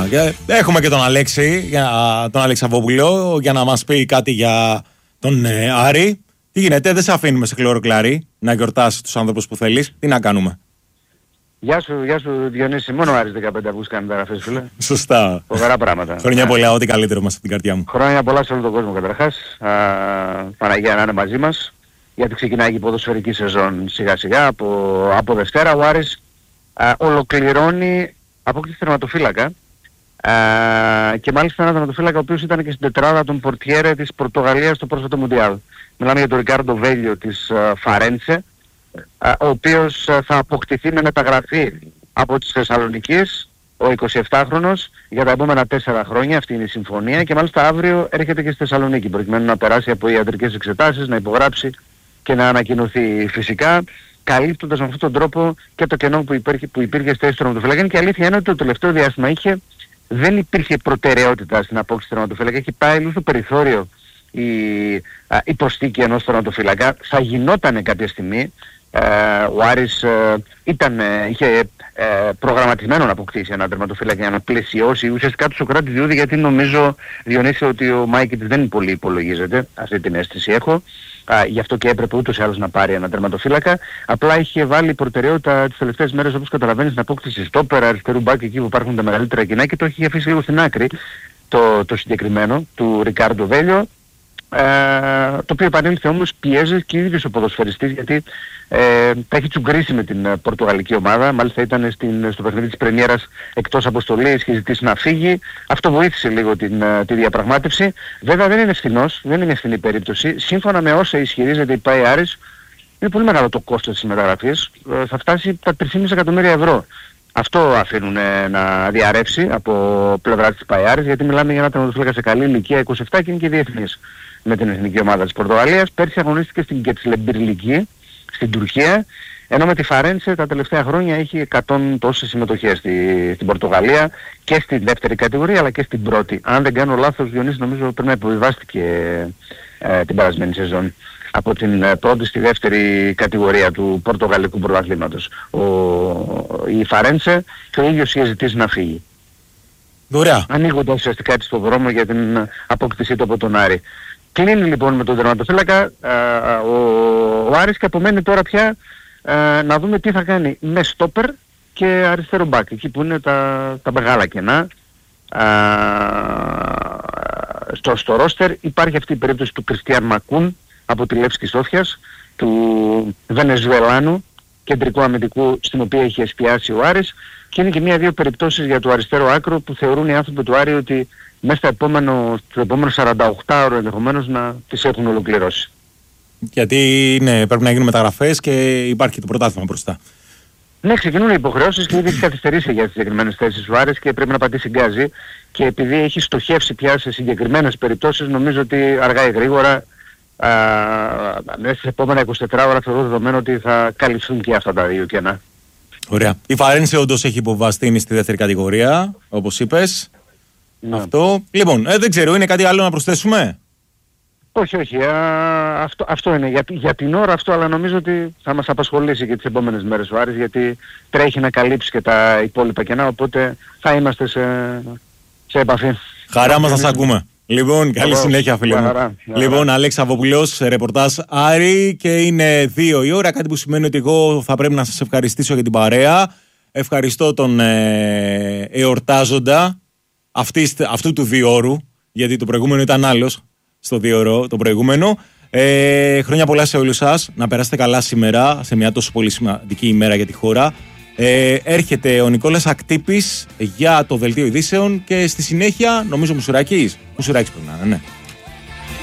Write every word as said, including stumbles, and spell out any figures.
Ωραία. Έχουμε και τον Αλέξη, τον Αλεξαβόπουλο, για να μας πει κάτι για τον ε, Άρη. Τι γίνεται, δεν σε αφήνουμε σε χλωροκλάρι να γιορτάσεις τους άνθρωπους που θέλεις. Τι να κάνουμε? Γεια σου, γεια σου Διονύση. Μόνο ο Άρης δεκαπέντε Αυγούστου κάνει μεταγραφές, φίλε. Σωστά. Φοβερά πράγματα. Χρόνια πολλά, ό,τι καλύτερο μας από την καρδιά μου. Χρόνια πολλά σε όλο τον κόσμο καταρχάς. Α, Παναγία να είναι μαζί μας. Γιατί ξεκινάει και η ποδοσφαιρική σεζόν σιγά σιγά από, από Δευτέρα. Ο Άρης α, ολοκληρώνει απόκτηση τερματοφύλακα. Uh, και μάλιστα ένα τερματοφύλακα ο οποίος ήταν και στην τετράδα των πορτιέρε της Πορτογαλίας στο πρόσφατο Μουντιάλ. Μιλάμε για τον Ρικάρντο Βέλιο της uh, Φαρέντσε, uh, ο οποίος uh, θα αποκτηθεί με μεταγραφή από τις Θεσσαλονικής, ο εικοσιεπτάχρονος, για τα επόμενα τέσσερα χρόνια. Αυτή είναι η συμφωνία και μάλιστα αύριο έρχεται και στη Θεσσαλονίκη προκειμένου να περάσει από ιατρικές εξετάσεις, να υπογράψει και να ανακοινωθεί φυσικά, καλύπτοντας με αυτόν τον τρόπο και το κενό που υπήρχε, που υπήρχε στη θέση του τερματοφύλακα. Και η αλήθεια είναι ότι το τελευταίο διάστημα είχε δεν υπήρχε προτεραιότητα στην απόκτηση τερματοφύλακα. Έχει πάει λίγο στο περιθώριο η, α, η προσθήκη ενός τερματοφύλακα. Θα γινότανε κάποια στιγμή. Ε, ο Άρης ε, ήταν, ε, είχε ε, προγραμματισμένο να αποκτήσει ένα τερματοφύλακα για να πλαισιώσει ουσιαστικά του Σοκράτη Διούδη, γιατί νομίζω, Διονύση, ότι ο Μάικιτς δεν πολύ υπολογίζεται. Αυτή την αίσθηση έχω. Α, γι' αυτό και έπρεπε ούτως ή άλλως να πάρει ένα τερματοφύλακα. Απλά είχε βάλει προτεραιότητα τις τελευταίες μέρες, όπως καταλαβαίνεις, στην απόκτηση στόπερα, αριστερού μπακ, εκεί που υπάρχουν τα μεγαλύτερα κοινά, και το έχει αφήσει λίγο στην άκρη το, το συγκεκριμένο του Ρικάρντο Βέλιο. Ε, το οποίο επανήλθε όμως, πιέζει και ο ίδιος ο ποδοσφαιριστής, γιατί ε, τα έχει τσουγκρίσει με την ε, πορτογαλική ομάδα. Μάλιστα ήταν στην, στο παιχνίδι της πρεμιέρας εκτός αποστολής, είχε ζητήσει να φύγει. Αυτό βοήθησε λίγο την, ε, τη διαπραγμάτευση. Βέβαια δεν είναι ευθυνός, δεν είναι ευθυνή περίπτωση. Σύμφωνα με όσα ισχυρίζεται η ΠΑΕ Άρης, είναι πολύ μεγάλο το κόστος της μεταγραφής. Ε, θα φτάσει τα τρία και μισό εκατομμύρια ευρώ. Αυτό αφήνουν ε, να διαρρεύσει από πλευρά της ΠΑΕ Άρης, γιατί μιλάμε για ένα τερματοφύλακα σε καλή ηλικία, είκοσι επτά, και είναι και διεθνής με την εθνική ομάδα της Πορτογαλίας. Πέρσι αγωνίστηκε στην Κετσλεμπιρλική στην Τουρκία, ενώ με τη Φαρέντσε τα τελευταία χρόνια έχει εκατό τόσες συμμετοχές στη, στην Πορτογαλία και στη δεύτερη κατηγορία αλλά και στην πρώτη. Αν δεν κάνω λάθος, Διονύση, νομίζω πρέπει να υποβιβάστηκε ε, την περασμένη σεζόν από την ε, πρώτη στη δεύτερη κατηγορία του Πορτογαλικού πρωταθλήματος. Η Φαρέντσε και ο ίδιος είχε ζητήσει να φύγει. Ωραία. Ανοίγοντας ουσιαστικά έτσι στον δρόμο για την απόκτησή του από τον Άρη. Κλείνει λοιπόν με τον τερματοφύλακα ο, ο Άρης, και απομένει τώρα πια α, να δούμε τι θα κάνει με στόπερ και αριστερό μπακ, εκεί που είναι τα, τα μεγάλα κενά. Α, στο, στο ρόστερ υπάρχει αυτή η περίπτωση του Κριστιαν Μακούν από τη Λεύσκη Σόφιας, του Βενεζουελάνου κεντρικού αμυντικού, στην οποία έχει εστιάσει ο Άρης, και είναι και μία-δύο περιπτώσεις για το αριστερό άκρο που θεωρούν οι άνθρωποι του Άρη ότι μέσα στο επόμενο, στο επόμενο σαρανταοκτώ ώρο ενδεχομένως να τις έχουν ολοκληρώσει. Γιατί ναι, πρέπει να γίνουν μεταγραφές και υπάρχει το πρωτάθλημα μπροστά. Ναι, ξεκινούν οι υποχρεώσεις και ήδη έχει καθυστερήσει για τις συγκεκριμένες θέσεις ο Άρης και πρέπει να πατήσει γκάζι, και επειδή έχει στοχεύσει πια σε συγκεκριμένες περιπτώσεις, νομίζω ότι αργά ή γρήγορα α, μέσα στις επόμενα εικοσιτέσσερις ώρα θεωρώ δεδομένο ότι θα καλυφθούν και αυτά τα δύο κενά. Ωραία. Η Φαρέντσε όντως έχει υποβαστεί, είναι στη δεύτερη κατηγορία, όπως είπες. Ναι. Αυτό. Λοιπόν, ε, δεν ξέρω, είναι κάτι άλλο να προσθέσουμε? Όχι, όχι. Α, αυτό, αυτό είναι. Για, για την ώρα αυτό, αλλά νομίζω ότι θα μας απασχολήσει και τις επόμενες μέρες ο Άρης, γιατί τρέχει να καλύψει και τα υπόλοιπα κενά, οπότε θα είμαστε σε, σε επαφή. Χαρά μας να σας ακούμε. Λοιπόν, καλή Λέβαια, συνέχεια, φίλε μου. Χαρά, λοιπόν, Αλέξαβόπουλος, ρεπορτάζ Άρη, και είναι δύο η ώρα, κάτι που σημαίνει ότι εγώ θα πρέπει να σας ευχαριστήσω για την παρέα. Ευχαριστώ τον ε, εορτάζοντα Αυτή, αυτού του δύο ώρου, γιατί το προηγούμενο ήταν άλλος στο δύο ώρο το προηγούμενο. Ε, χρόνια πολλά σε όλους σας, να περάσετε καλά σήμερα σε μια τόσο πολύ σημαντική ημέρα για τη χώρα. Ε, έρχεται ο Νικόλας Ακτύπης για το δελτίο ειδήσεων και στη συνέχεια νομίζω Μουσουράκης. Μουσουράκης πρέπει να είναι, ναι.